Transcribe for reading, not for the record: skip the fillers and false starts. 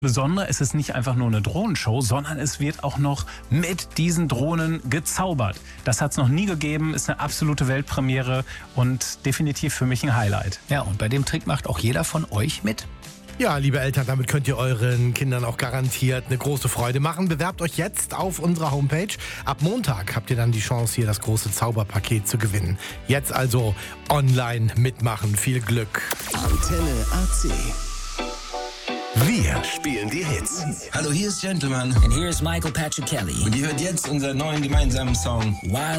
Besondere, es ist nicht einfach nur eine Drohnenshow, sondern es wird auch noch mit diesen Drohnen gezaubert. Das hat es noch nie gegeben, ist eine absolute Weltpremiere und definitiv für mich ein Highlight. Ja, und bei dem Trick macht auch jeder von euch mit. Ja, liebe Eltern, damit könnt ihr euren Kindern auch garantiert eine große Freude machen. Bewerbt euch jetzt auf unserer Homepage. Ab Montag habt ihr dann die Chance, hier das große Zauberpaket zu gewinnen. Jetzt also online mitmachen. Viel Glück. Antenne AC. Wir spielen die Hits. Hallo, hier ist Gentleman. And here's Michael Patrick Kelly. Und ihr hört jetzt unseren neuen gemeinsamen Song. Wild